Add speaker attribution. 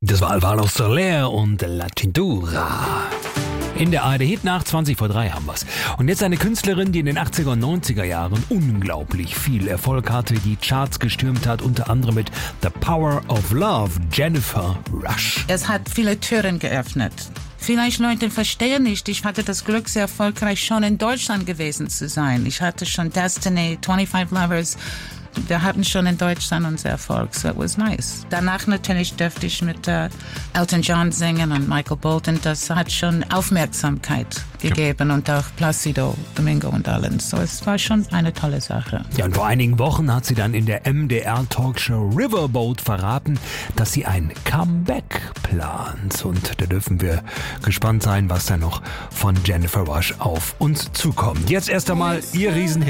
Speaker 1: Das war Alvaro Soler und La Cintura. In der ARD Hitnacht 20 vor 3 haben wir's. Und jetzt eine Künstlerin, die in den 80er und 90er Jahren unglaublich viel Erfolg hatte, die Charts gestürmt hat, unter anderem mit The Power of Love, Jennifer Rush.
Speaker 2: Es hat viele Türen geöffnet. Vielleicht Leute verstehen nicht, ich hatte das Glück, sehr erfolgreich schon in Deutschland gewesen zu sein. Ich hatte schon Destiny, 25 Lovers. Wir hatten schon in Deutschland unser Erfolg, so it was nice. Danach natürlich durfte ich mit Elton John singen und Michael Bolton. Das hat schon Aufmerksamkeit gegeben und auch Placido Domingo und allen. So es war schon eine tolle Sache.
Speaker 1: Ja, und vor einigen Wochen hat sie dann in der MDR-Talkshow Riverboat verraten, dass sie ein Comeback plant. Und da dürfen wir gespannt sein, was da noch von Jennifer Rush auf uns zukommt. Jetzt erst einmal ihr Riesen